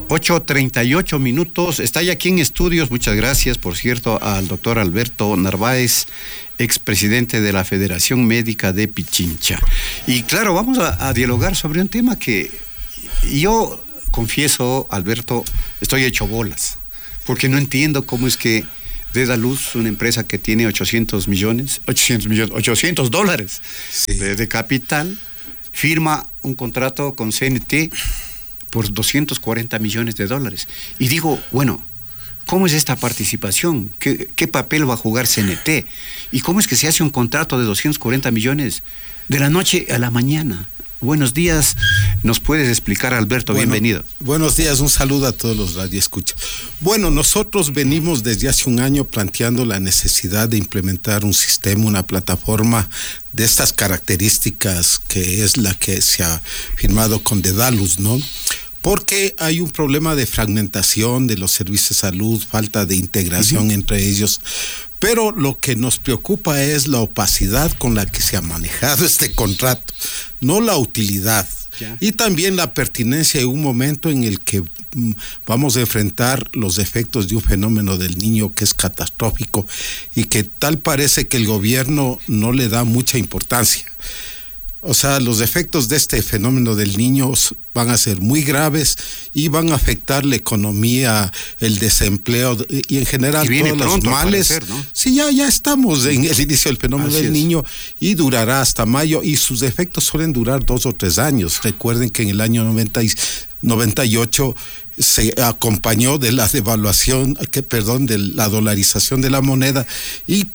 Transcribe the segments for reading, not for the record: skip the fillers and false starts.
8:38. Está ya aquí en estudios. Muchas gracias, por cierto, al doctor Alberto Narváez, expresidente de la Federación Médica de Pichincha. Y claro, vamos a dialogar sobre un tema que yo confieso, Alberto, estoy hecho bolas, porque no entiendo cómo es que Dedaluz, una empresa que tiene $800 dólares sí, de capital, firma un contrato con CNT por $240 millones. Y digo, bueno, ¿cómo es esta participación? ¿Qué papel va a jugar CNT? ¿Y cómo es que se hace un contrato de 240 millones de la noche a la mañana? Buenos días, ¿nos puedes explicar, Alberto? Bienvenido. Buenos días, un saludo a todos los radioescuchas. Bueno, nosotros venimos desde hace un año planteando la necesidad de implementar un sistema, una plataforma de estas características, que es la que se ha firmado con Dedaluz, ¿no? Porque hay un problema de fragmentación de los servicios de salud, falta de integración entre ellos. Pero lo que nos preocupa es la opacidad con la que se ha manejado este contrato, no la utilidad. Ya. Y también la pertinencia en un momento en el que vamos a enfrentar los efectos de un fenómeno del niño que es catastrófico y que tal parece que el gobierno no le da mucha importancia. O sea, los efectos de este fenómeno del niño van a ser muy graves y van a afectar la economía, el desempleo y en general todos los males. Parecer, ¿no? Sí, ya estamos en el inicio del fenómeno del niño y durará hasta mayo, y sus efectos suelen durar 2 o 3 años. Recuerden que en el año 98 se acompañó de la devaluación, de la dolarización de la moneda, y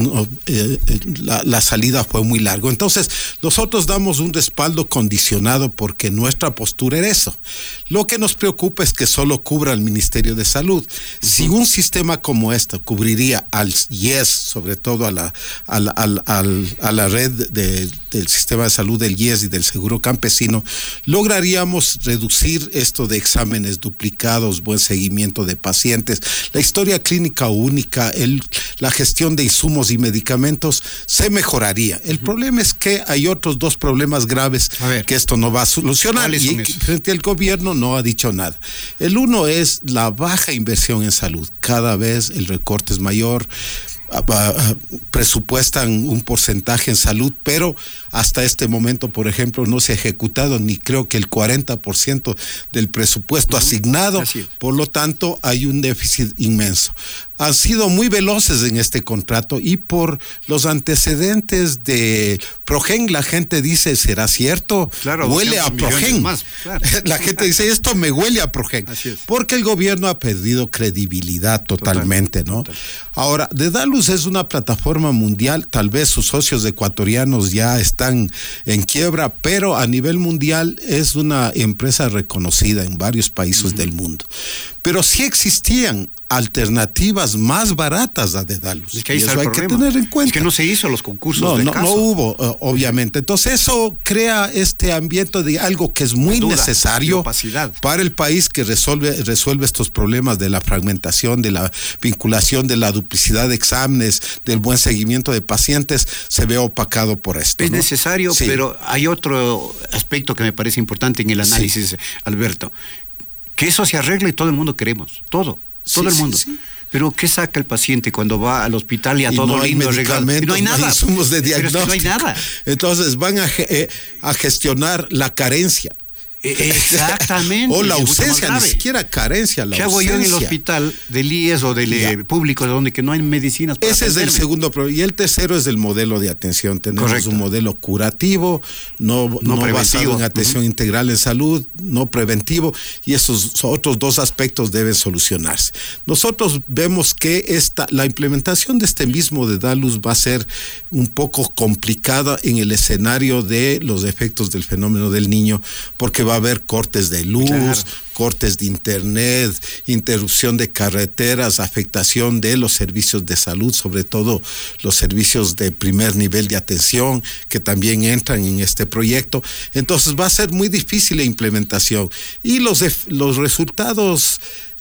la salida fue muy larga. Entonces nosotros damos un respaldo condicionado porque nuestra postura era eso. Lo que nos preocupa es que solo cubra el Ministerio de Salud. Si un sistema como este cubriría al IES, sobre todo a la red del sistema de salud del IES y del Seguro Campesino, lograríamos reducir esto de exámenes duplicados, buen seguimiento de pacientes, la historia clínica única, la gestión de insumos y medicamentos se mejoraría. El problema es que hay otros 2 problemas graves que esto no va a solucionar, y frente al gobierno no ha dicho nada. El uno es la baja inversión en salud. Cada vez el recorte es mayor. Presupuestan un porcentaje en salud, pero hasta este momento, por ejemplo, no se ha ejecutado ni creo que el 40% del presupuesto asignado. Por lo tanto, hay un déficit inmenso. Han sido muy veloces en este contrato, y por los antecedentes de Progen, la gente dice, ¿será cierto? Claro, huele a Progen. Más, claro. La gente dice, esto me huele a Progen. Porque el gobierno ha perdido credibilidad totalmente, ¿no? Ahora, Dedaluz es una plataforma mundial, tal vez sus socios ecuatorianos ya están en quiebra, pero a nivel mundial es una empresa reconocida en varios países del mundo. Pero sí existían alternativas más baratas a Dedaluz. Es que ahí está eso el hay problema. que tener en cuenta. Es que no se hizo los concursos de caso. No hubo, obviamente. Entonces eso crea este ambiente de algo que es muy necesario para el país, que resuelve estos problemas de la fragmentación, de la vinculación, de la duplicidad de exámenes, del buen seguimiento de pacientes. Se ve opacado por esto. Es necesario, pero hay otro aspecto que me parece importante en el análisis, Alberto. Que eso se arregle y todo el mundo queremos. Todo el mundo. Pero ¿qué saca el paciente cuando va al hospital y todo no lindo arreglado? No hay nada. No hay insumos de diagnóstico. Pero es que no hay nada. Entonces van a gestionar la carencia. Exactamente. O la ausencia, ni siquiera carencia, la ausencia. ¿Qué hago yo en el hospital del IES o del público, donde que no hay medicinas para Ese atenderme? Es el segundo problema. Y el tercero es el modelo de atención. Tenemos un modelo curativo, no basado en atención integral en salud, no preventivo, y esos otros 2 aspectos deben solucionarse. Nosotros vemos que la implementación de este mismo Dedaluz va a ser un poco complicada en el escenario de los efectos del fenómeno del niño, porque va a haber cortes de luz, cortes de internet, interrupción de carreteras, afectación de los servicios de salud, sobre todo los servicios de primer nivel de atención, que también entran en este proyecto. Entonces va a ser muy difícil la implementación, y los resultados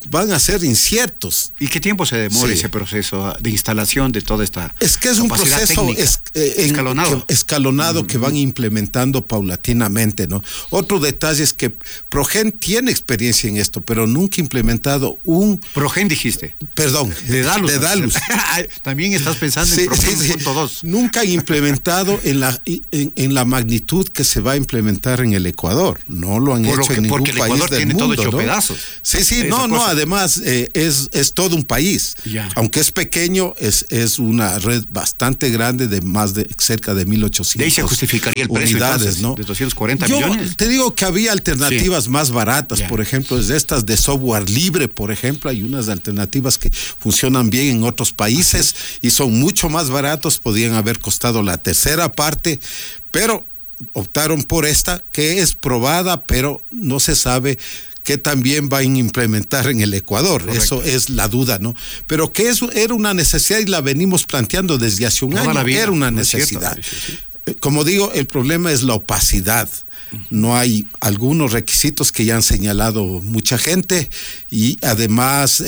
van a ser inciertos. ¿Y qué tiempo se demora ese proceso de instalación de toda esta? Es que es un proceso escalonado que van implementando paulatinamente, ¿no? Otro detalle es que Progen tiene experiencia en esto, pero nunca ha implementado un... Progen dijiste. Perdón. De Dalus. También estás pensando en Progen 1.2. Nunca han implementado en la magnitud que se va a implementar en el Ecuador. No lo han hecho en ningún país del mundo. Porque el Ecuador tiene todo hecho pedazos. Sí, además es todo un país. Ya. Aunque es pequeño, es una red bastante grande de cerca de 1.800 de ahí se justificaría el precio unidades, entonces, ¿no? De 240 millones. Yo te digo que había alternativas más baratas, por ejemplo, desde estas de software libre, por ejemplo, hay unas alternativas que funcionan bien en otros países y son mucho más baratos, podían haber costado la tercera parte, pero optaron por esta, que es probada, pero no se sabe que también van a implementar en el Ecuador. Correcto. Eso es la duda, ¿no? Pero que eso era una necesidad y la venimos planteando desde hace un año. Era una necesidad. Como digo, el problema es la opacidad. No hay algunos requisitos que ya han señalado mucha gente y además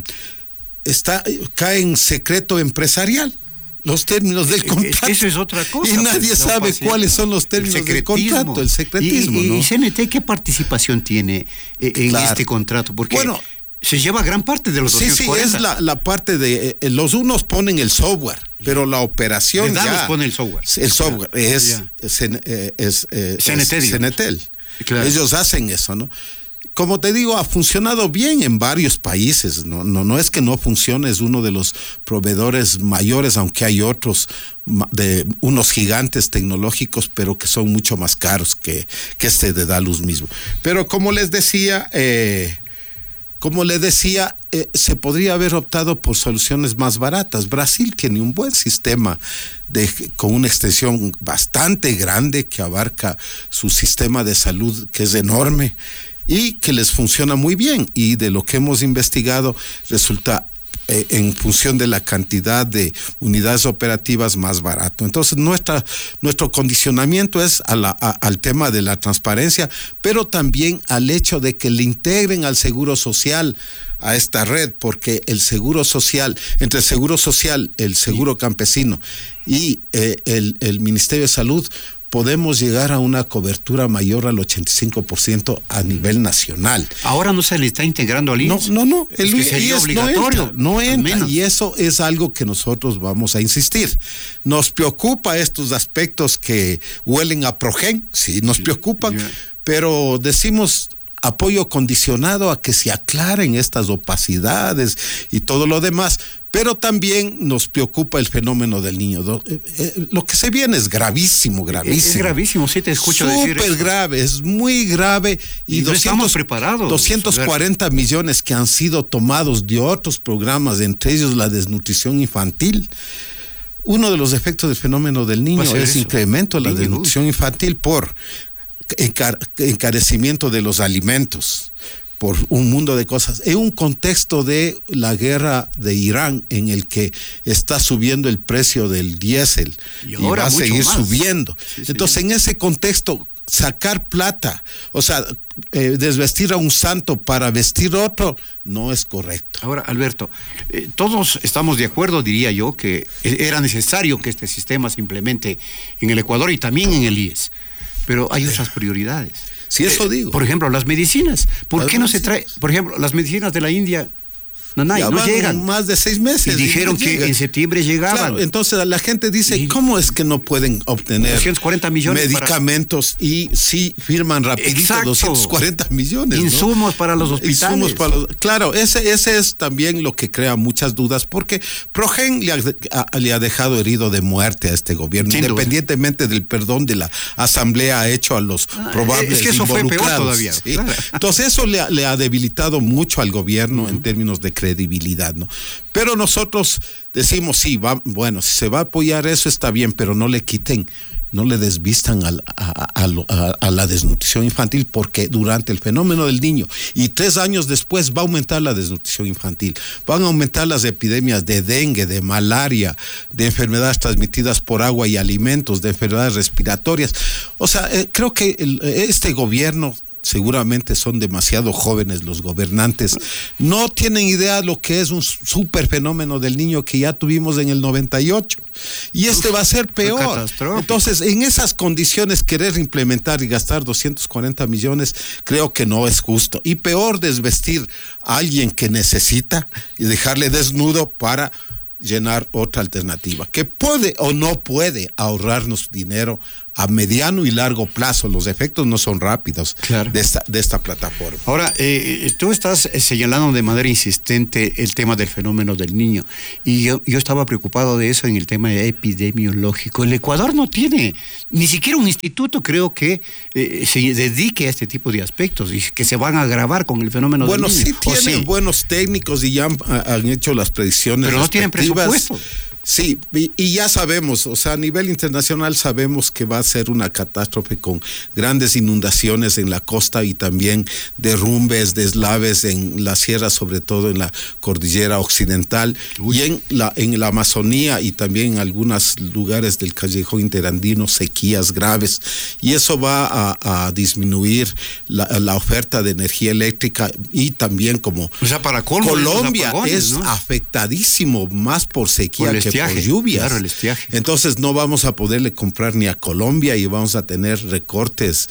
cae en secreto empresarial los términos del contrato. Eso es otra cosa. Y nadie sabe cuáles son los términos del contrato, el secretismo. ¿No? ¿Y CNT qué participación tiene en este contrato? Porque se lleva gran parte de los 240. Sí, es la parte de... los unos ponen el software, pero la operación ya... pone el software. El software es CNTEL. Claro. Ellos hacen eso, ¿no? Como te digo, ha funcionado bien en varios países, no es que no funcione, es uno de los proveedores mayores, aunque hay otros, de unos gigantes tecnológicos, pero que son mucho más caros que este de Dalus mismo. Pero como les decía, se podría haber optado por soluciones más baratas. Brasil tiene un buen sistema con una extensión bastante grande que abarca su sistema de salud, que es enorme, y que les funciona muy bien, y de lo que hemos investigado resulta en función de la cantidad de unidades operativas más barato. Entonces nuestro condicionamiento es al tema de la transparencia, pero también al hecho de que le integren al Seguro Social a esta red, porque el Seguro Social, entre el Seguro Social, el Seguro Campesino y el Ministerio de Salud, podemos llegar a una cobertura mayor al 85% a nivel nacional. Ahora no se le está integrando al IES. No. El IES obligatorio. No entra, y eso es algo que nosotros vamos a insistir. Nos preocupa estos aspectos que huelen a Progen, sí, nos preocupan, pero decimos apoyo condicionado a que se aclaren estas opacidades y todo lo demás. Pero también nos preocupa el fenómeno del niño. Lo que se viene es gravísimo. Es gravísimo, sí te escucho decir eso. Súper grave, es muy grave. Y no estamos preparados. 240 millones que han sido tomados de otros programas, entre ellos la desnutrición infantil. Uno de los efectos del fenómeno del niño es incremento de la desnutrición infantil por encarecimiento de los alimentos, por un mundo de cosas, en un contexto de la guerra de Irán, en el que está subiendo el precio del diésel y va a seguir subiendo. Entonces, en ese contexto, sacar plata, o sea, desvestir a un santo para vestir a otro, no es correcto. Ahora, Alberto, todos estamos de acuerdo, diría yo, que era necesario que este sistema se implemente en el Ecuador y también en el IES, pero hay otras prioridades. Sí, eso digo. Por ejemplo, las medicinas. ¿Por qué no se trae? Por ejemplo, las medicinas de la India no llegan. Más de 6 meses. Y dijeron que en septiembre llegaban. Claro, entonces la gente dice, ¿cómo es que no pueden obtener 240 millones medicamentos y sí firman rapidito? Exacto. 240 millones. Insumos para los hospitales. Claro, ese es también lo que crea muchas dudas, porque Progen le ha dejado herido de muerte a este gobierno, independientemente del perdón de la Asamblea ha hecho a los probables es que eso involucrados. Fue peor todavía. ¿Sí? Claro. Entonces eso le ha debilitado mucho al gobierno en términos de credibilidad, ¿no? Pero nosotros decimos, si se va a apoyar eso está bien, pero no le quiten, no le desvistan a la desnutrición infantil, porque durante el fenómeno del niño y 3 años después va a aumentar la desnutrición infantil, van a aumentar las epidemias de dengue, de malaria, de enfermedades transmitidas por agua y alimentos, de enfermedades respiratorias. O sea, creo que este gobierno seguramente son demasiado jóvenes los gobernantes, no tienen idea lo que es un super fenómeno del niño que ya tuvimos en el 98 y va a ser peor. Entonces, en esas condiciones querer implementar y gastar 240 millones creo que no es justo, y peor desvestir a alguien que necesita y dejarle desnudo para llenar otra alternativa que puede o no puede ahorrarnos dinero a mediano y largo plazo. Los efectos no son rápidos, claro, de esta plataforma. Ahora, tú estás señalando de manera insistente el tema del fenómeno del niño, y yo estaba preocupado de eso en el tema epidemiológico. El Ecuador no tiene ni siquiera un instituto, creo que se dedique a este tipo de aspectos y que se van a agravar con el fenómeno del niño. Bueno, sí tienen buenos técnicos y ya han hecho las predicciones. Pero no tienen presupuesto. Sí, y ya sabemos, o sea, a nivel internacional sabemos que va a ser una catástrofe con grandes inundaciones en la costa y también derrumbes, deslaves en la sierra, sobre todo en la cordillera occidental. Uy. Y en la Amazonía y también en algunos lugares del callejón interandino, sequías graves. Y eso va a disminuir la oferta de energía eléctrica, y también como para Colombia apagones, es, ¿no?, afectadísimo más por sequía que por lluvias. Claro, el estiaje. Entonces no vamos a poderle comprar ni a Colombia y vamos a tener cortes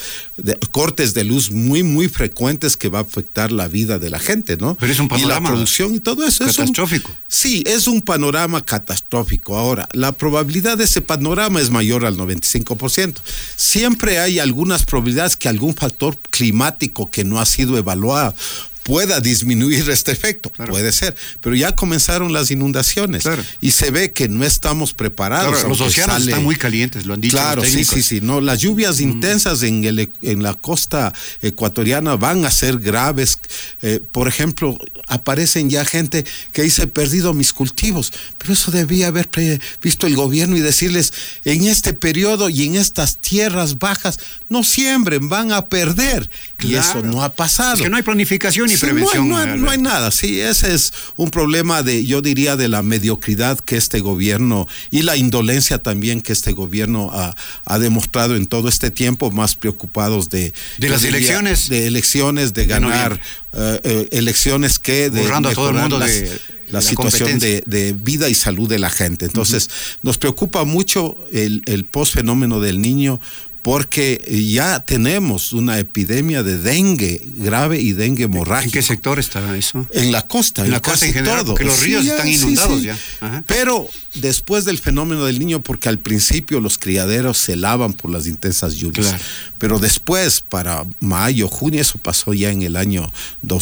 de luz muy, muy frecuentes que va a afectar la vida de la gente, ¿no? Pero es un panorama y la producción y todo eso catastrófico. Sí, es un panorama catastrófico. Ahora, la probabilidad de ese panorama es mayor al 95%. Siempre hay algunas probabilidades que algún factor climático que no ha sido evaluado pueda disminuir este efecto, claro, puede ser, pero ya comenzaron las inundaciones, claro, y se ve que no estamos preparados. Claro, los océanos están muy calientes, lo han dicho. Claro, los técnicos. sí, no, las lluvias intensas en la costa ecuatoriana van a ser graves. Por ejemplo, aparecen ya gente que dice: perdido mis cultivos, pero eso debía haber visto el gobierno y decirles: en este periodo y en estas tierras bajas no siembren, van a perder. Claro. Y eso no ha pasado. Es que no hay planificación ni prevención. No hay nada. Sí, ese es un problema yo diría, de la mediocridad que este gobierno y la indolencia también que este gobierno ha demostrado en todo este tiempo, más preocupados de las elecciones. De elecciones, de ganar elecciones que de borrando a todo el mundo la situación de vida y salud de la gente. Entonces, nos preocupa mucho el post-fenómeno del niño, porque ya tenemos una epidemia de dengue grave y dengue hemorrágico. ¿En qué sector está eso? En la costa. En la costa en general, porque los ríos están inundados ya. Ajá. Pero después del fenómeno del niño, porque al principio los criaderos se lavan por las intensas lluvias, claro, pero después, para mayo, junio, eso pasó ya en el año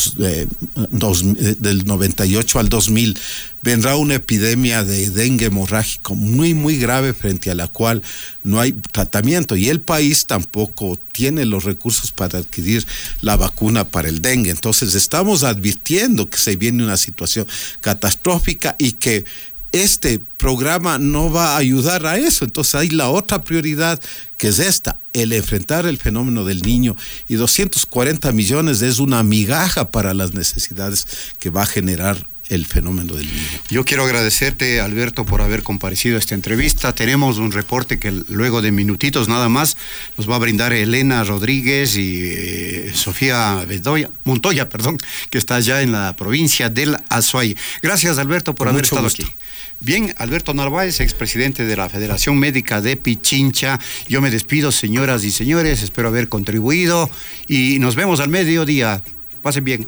del 98 al 2000, vendrá una epidemia de dengue hemorrágico muy, muy grave, frente a la cual no hay tratamiento, y el país tampoco tiene los recursos para adquirir la vacuna para el dengue. Entonces estamos advirtiendo que se viene una situación catastrófica y que este programa no va a ayudar a eso. Entonces hay la otra prioridad, que es el enfrentar el fenómeno del niño, y 240 millones es una migaja para las necesidades que va a generar el fenómeno del niño. Yo quiero agradecerte, Alberto, por haber comparecido a esta entrevista. Tenemos un reporte que luego de minutitos nada más nos va a brindar Elena Rodríguez y Sofía Montoya, que está allá en la provincia del Azuay. Gracias, Alberto, por haber estado aquí. Bien, Alberto Narváez, expresidente de la Federación Médica de Pichincha. Yo me despido, señoras y señores, espero haber contribuido y nos vemos al mediodía. Pasen bien.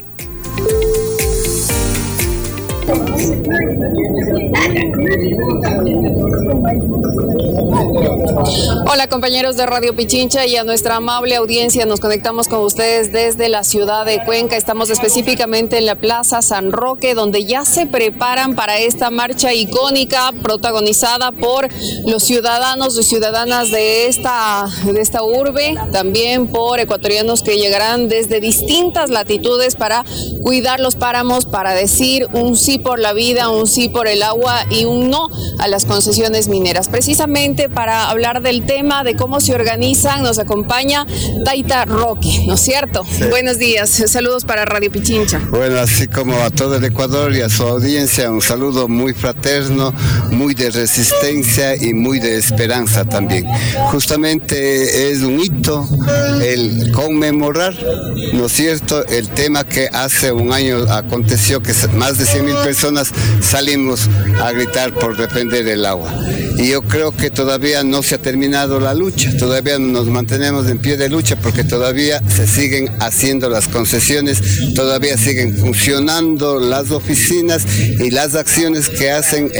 Hola, compañeros de Radio Pichincha y a nuestra amable audiencia. Nos conectamos con ustedes desde la ciudad de Cuenca. Estamos específicamente en la Plaza San Roque, donde ya se preparan para esta marcha icónica protagonizada por los ciudadanos y ciudadanas de esta urbe, también por ecuatorianos que llegarán desde distintas latitudes para cuidar los páramos, para decir un sí sí por la vida, un sí por el agua y un no a las concesiones mineras. Precisamente para hablar del tema, de cómo se organizan, nos acompaña Taita Roque, ¿no es cierto? Sí. Buenos días, saludos para Radio Pichincha. Bueno, así como a todo el Ecuador y a su audiencia, un saludo muy fraterno, muy de resistencia y muy de esperanza también. Justamente es un hito el conmemorar, ¿no es cierto?, el tema que hace un año aconteció, que más de 100,000 personas salimos a gritar por defender el agua. Y yo creo que todavía no se ha terminado la lucha, todavía nos mantenemos en pie de lucha porque todavía se siguen haciendo las concesiones, todavía siguen funcionando las oficinas y las acciones que hacen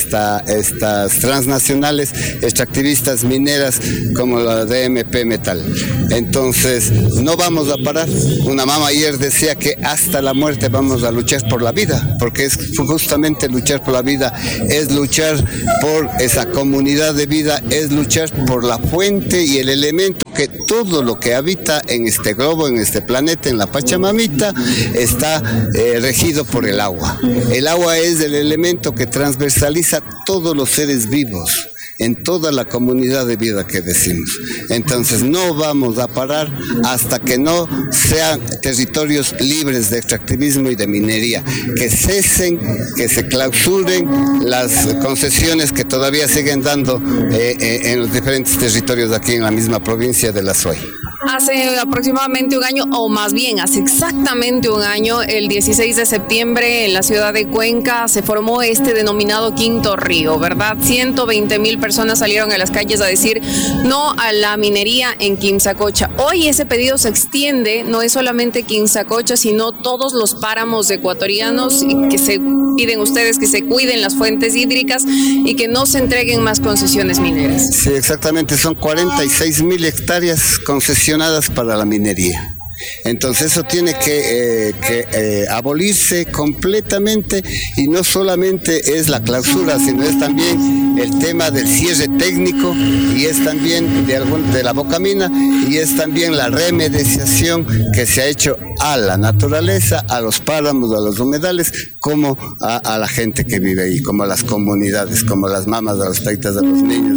estas transnacionales extractivistas mineras como la DMP Metal. Entonces, no vamos a parar. Una mamá ayer decía que hasta la muerte vamos a luchar por la vida, porque es justamente luchar por la vida, es luchar por esa comunidad de vida, es luchar por la fuente y el elemento que todo lo que habita en este globo, en este planeta, en la Pachamamita, está regido por el agua. El agua es el elemento que transversaliza todos los seres vivos en toda la comunidad de vida que decimos. Entonces no vamos a parar hasta que no sean territorios libres de extractivismo y de minería, que cesen, que se clausuren las concesiones que todavía siguen dando en los diferentes territorios aquí en la misma provincia de la SUAY. Hace aproximadamente un año, o más bien hace exactamente un año, el 16 de septiembre en la ciudad de Cuenca se formó este denominado Quinto Río, ¿verdad? 120,000 personas salieron a las calles a decir no a la minería en Quimsacocha. Hoy ese pedido se extiende, no es solamente Quimsacocha, sino todos los páramos ecuatorianos, y que se piden ustedes que se cuiden las fuentes hídricas y que no se entreguen más concesiones mineras. Sí, exactamente, son 46,000 hectáreas concesionadas para la minería. Entonces eso tiene que abolirse completamente, y no solamente es la clausura, sino es también el tema del cierre técnico, y es también de la bocamina, y es también la remediación que se ha hecho a la naturaleza, a los páramos, a los humedales, como a la gente que vive ahí, como a las comunidades, como a las mamás, a los taitas, a los niños,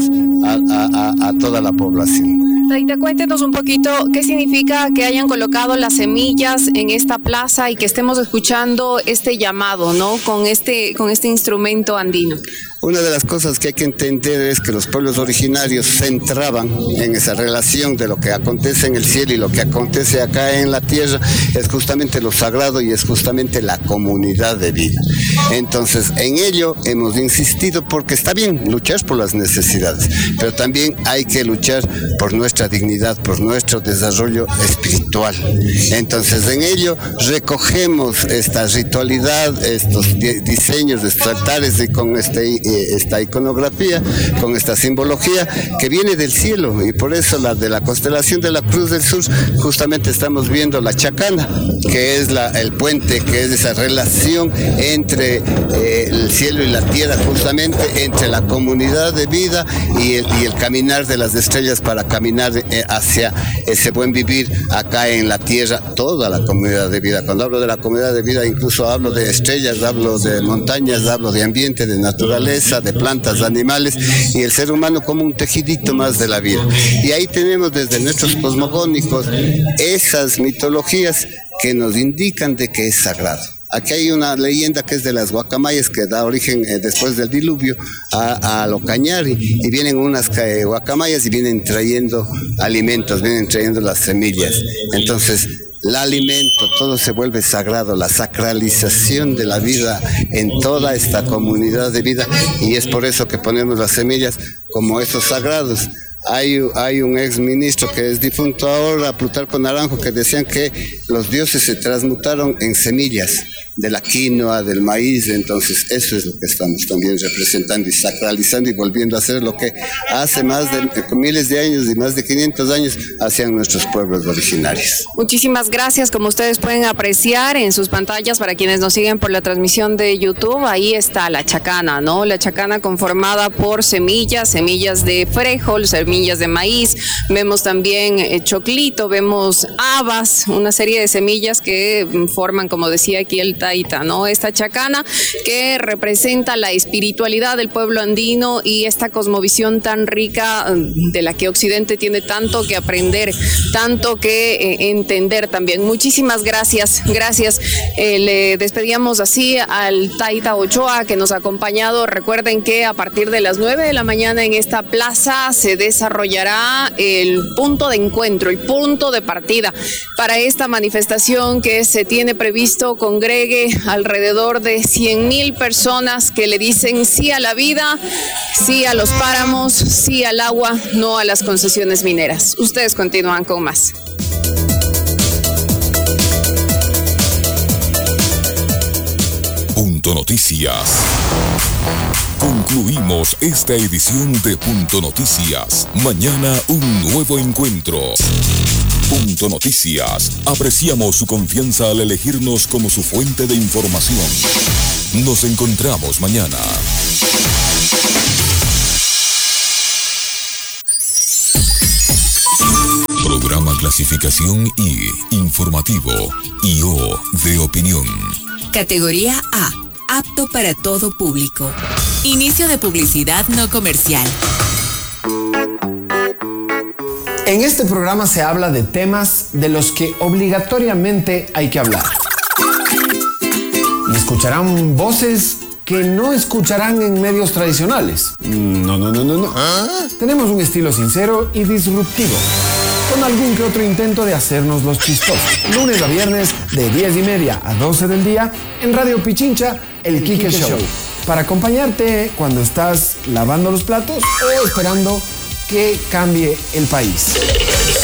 a toda la población. Taita, cuéntenos un poquito qué significa que hayan colocado las semillas en esta plaza y que estemos escuchando este llamado, ¿no? Con este instrumento andino. Una de las cosas que hay que entender es que los pueblos originarios se centraban en esa relación de lo que acontece en el cielo y lo que acontece acá en la tierra, es justamente lo sagrado y es justamente la comunidad de vida. Entonces, en ello hemos insistido porque está bien luchar por las necesidades, pero también hay que luchar por nuestra dignidad, por nuestro desarrollo espiritual. Entonces, en ello recogemos esta ritualidad, estos diseños, estos altares y con esta iconografía, con esta simbología que viene del cielo, y por eso la de la constelación de la Cruz del Sur, justamente estamos viendo la chacana, que es el puente, que es esa relación entre el cielo y la tierra, justamente entre la comunidad de vida y el caminar de las estrellas para caminar hacia ese buen vivir acá en la tierra, toda la comunidad de vida. Cuando hablo de la comunidad de vida, incluso hablo de estrellas, hablo de montañas, hablo de ambiente, de naturaleza, de plantas, de animales, y el ser humano como un tejidito más de la vida. Y ahí tenemos desde nuestros cosmogónicos esas mitologías que nos indican de que es sagrado. Aquí hay una leyenda que es de las guacamayas, que da origen después del diluvio a Locañari, y vienen unas guacamayas y vienen trayendo alimentos, vienen trayendo las semillas. Entonces, el alimento, todo se vuelve sagrado, la sacralización de la vida en toda esta comunidad de vida, y es por eso que ponemos las semillas como esos sagrados. Hay un ex ministro que es difunto ahora, Plutarco Naranjo, que decían que los dioses se transmutaron en semillas de la quinoa, del maíz. Entonces eso es lo que estamos también representando y sacralizando y volviendo a hacer lo que hace más de miles de años y más de 500 años hacían nuestros pueblos originarios. Muchísimas gracias. Como ustedes pueden apreciar en sus pantallas, para quienes nos siguen por la transmisión de YouTube, ahí está la chacana, ¿no? La chacana conformada por semillas de frijol, semillas semillas de maíz, vemos también choclito, vemos habas, una serie de semillas que forman, como decía aquí, el taita, ¿no? Esta chacana que representa la espiritualidad del pueblo andino y esta cosmovisión tan rica de la que Occidente tiene tanto que aprender, tanto que entender también. Muchísimas gracias. Le despedíamos así al Taita Ochoa, que nos ha acompañado. Recuerden que a partir de las 9 de la mañana en esta plaza se desarrollará el punto de encuentro, el punto de partida para esta manifestación que se tiene previsto congregue alrededor de 100,000 personas que le dicen sí a la vida, sí a los páramos, sí al agua, no a las concesiones mineras. Ustedes continúan con más. Punto Noticias. Concluimos esta edición de Punto Noticias. Mañana un nuevo encuentro. Punto Noticias. Apreciamos su confianza al elegirnos como su fuente de información. Nos encontramos mañana. Programa Clasificación I, Informativo, y O de Opinión. Categoría A, apto para todo público. Inicio de publicidad no comercial. En este programa se habla de temas de los que obligatoriamente hay que hablar. Y escucharán voces que no escucharán en medios tradicionales. No. Tenemos un estilo sincero y disruptivo, con algún que otro intento de hacernos los chistosos. Lunes a viernes de 10:30 a 12 del día en Radio Pichincha, el Quique Show. Para acompañarte cuando estás lavando los platos o esperando que cambie el país.